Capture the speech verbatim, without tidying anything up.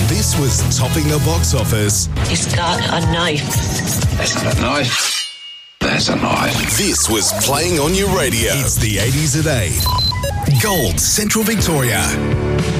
This was topping the box office. He's got a knife. That's not a knife. That's a knife. This was playing on your radio. It's the eighties at eight. Gold, Central Victoria.